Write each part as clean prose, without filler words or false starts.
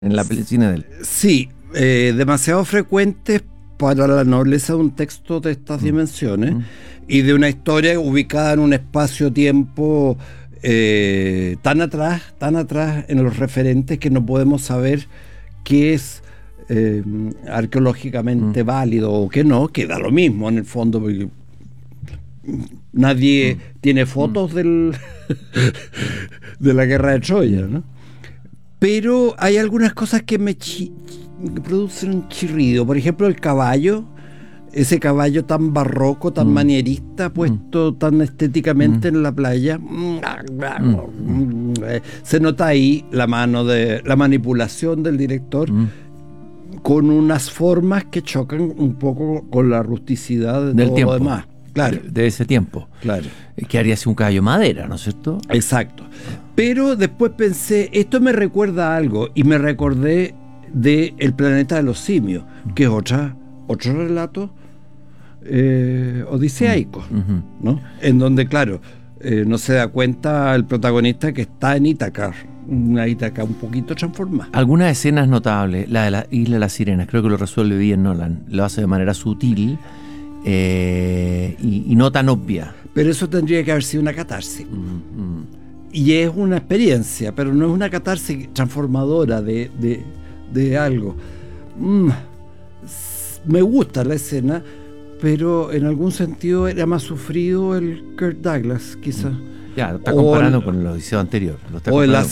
en la cine de él. Sí, demasiado frecuentes para la nobleza de un texto de estas dimensiones y de una historia ubicada en un espacio-tiempo tan atrás en los referentes que no podemos saber qué es arqueológicamente válido o qué no, que da lo mismo en el fondo, porque nadie tiene fotos de la guerra de Troya, ¿no? Pero hay algunas cosas que me producen un chirrido. Por ejemplo, el caballo, ese caballo tan barroco, tan manierista, puesto tan estéticamente en la playa. Se nota ahí la manipulación del director con unas formas que chocan un poco con la rusticidad de todo lo demás. Claro. De ese tiempo. Claro. Que haría así un caballo de madera, ¿no es cierto? Exacto. Pero después pensé, esto me recuerda a algo, y me recordé de El planeta de los simios, que es otro relato odiseaico, ¿no? En donde, claro, no se da cuenta el protagonista que está en Ítaca, una Ítaca un poquito transformada. Algunas escenas notables, la de la Isla de las Sirenas, creo que lo resuelve bien Nolan, lo hace de manera sutil y no tan obvia. Pero eso tendría que haber sido una catarsis. Y es una experiencia, pero no es una catarsis transformadora de algo. Me gusta la escena, pero en algún sentido era más sufrido el Kirk Douglas, quizás. Ya, lo está comparando con el Odiseo anterior. O el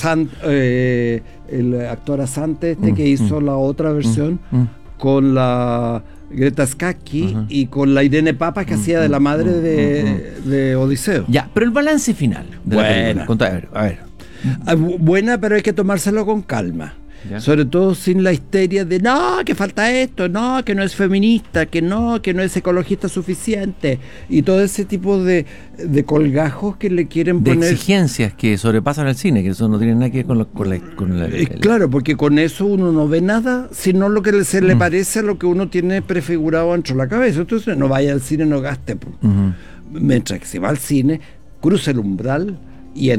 actor Asante que hizo la otra versión con la Greta Scacchi y con la Irene Papas que hacía de la madre de Odiseo. Ya, pero el balance final de la película. A ver. Buena, pero hay que tomárselo con calma. ¿Ya? Sobre todo sin la histeria de no, que falta esto, no, que no es feminista, que no es ecologista suficiente, y todo ese tipo de colgajos que le quieren poner. De exigencias que sobrepasan el cine, que eso no tiene nada que ver con la Claro, porque con eso uno no ve nada, sino lo que se le parece a lo que uno tiene prefigurado dentro de la cabeza. Entonces no vaya al cine, no gaste. Mientras que si va al cine, cruce el umbral y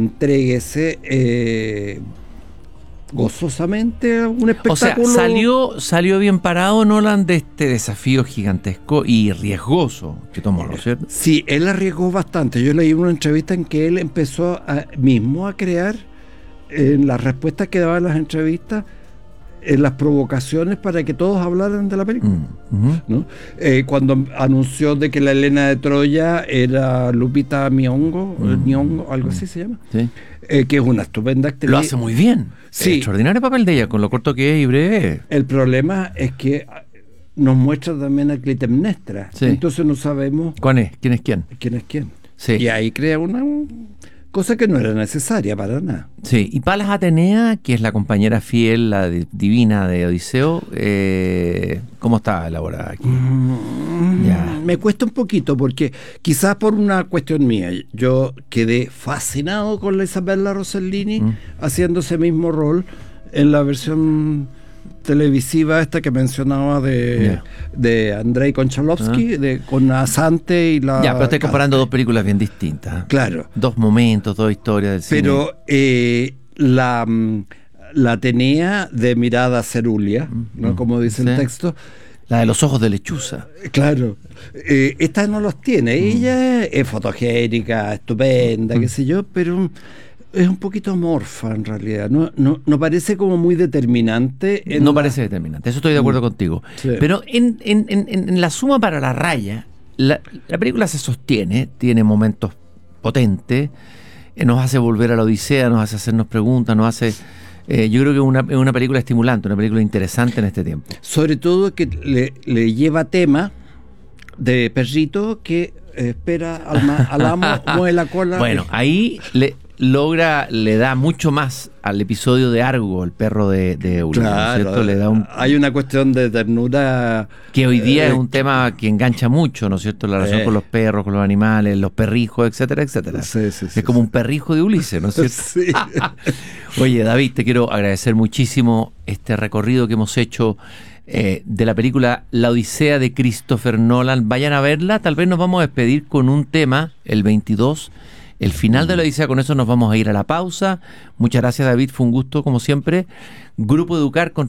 entréguese gozosamente a un espectáculo. O sea, salió bien parado Nolan de este desafío gigantesco y riesgoso que tomó, ¿no es cierto? Sí, él arriesgó bastante. Yo leí una entrevista en que él empezó mismo a crear en las respuestas que daba en las entrevistas, en las provocaciones para que todos hablaran de la película, ¿no? Cuando anunció de que la Helena de Troya era Lupita Nyong'o, algo así se llama, que es una estupenda actriz. Lo hace muy bien. Sí. Extraordinario papel de ella, con lo corto que es y breve. El problema es que nos muestra también a Clitemnestra. Sí. Entonces no sabemos ¿quién es quién? ¿Quién es quién? Sí. Y ahí crea una cosa que no era necesaria para nada. Sí, y Palas Atenea, que es la compañera fiel, la divina de Odiseo, ¿cómo está elaborada aquí? Me cuesta un poquito, porque quizás por una cuestión mía, yo quedé fascinado con la Isabella Rossellini haciendo ese mismo rol en la versión televisiva esta que mencionaba de Andrei Konchalovsky, con Asante y la... Ya, pero estoy comparando dos películas bien distintas. Claro. Dos momentos, dos historias del cine. Pero la Atenea de mirada cerúlea, ¿no? Como dice el texto. La de los ojos de lechuza. Claro. Esta no los tiene. Ella es fotogénica, estupenda, qué sé yo, pero es un poquito amorfa en realidad. No parece como muy determinante. No parece determinante, eso estoy de acuerdo contigo. Sí. Pero en la suma para la raya, la película se sostiene, tiene momentos potentes, nos hace volver a la Odisea, nos hace hacernos preguntas, nos hace... yo creo que es una película estimulante, una película interesante en este tiempo. Sobre todo que le lleva tema de perrito que espera al amo, mueve la cola. Bueno, ahí le da mucho más al episodio de Argo, el perro de Eula, claro, ¿no es cierto? Hay una cuestión de ternura que hoy día es un tema que engancha mucho, ¿no es cierto? La relación con los perros, con los animales, los perrijos, etcétera, etcétera. Sí, es como un perrijo de Ulises, ¿no es cierto? Sí. Oye, David, te quiero agradecer muchísimo este recorrido que hemos hecho de la película La Odisea de Christopher Nolan. Vayan a verla, tal vez nos vamos a despedir con un tema, el 22, el final de la Odisea. Con eso nos vamos a ir a la pausa. Muchas gracias, David, fue un gusto como siempre. Grupo Educar